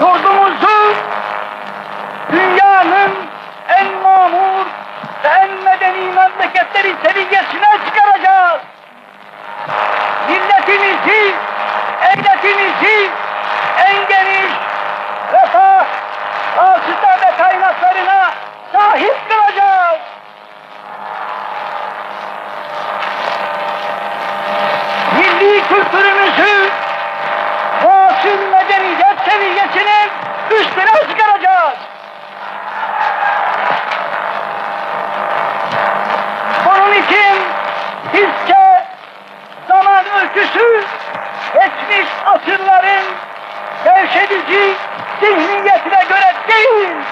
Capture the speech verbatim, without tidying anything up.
Yurdumuzu dünyanın en mamur ve en medeni memleketleri seviyesine çıkaracağız. Milletimizi, devletimizi en geniş refah, vasıta ve kaynaklarına sahip kılacağız. Milli kültürümüzü muasır medeniyet seviyesinin üstüne çıkaracağız. Bunun için bizce zaman öyküsü geçmiş asırların gevşedici zihniyetine göre değil,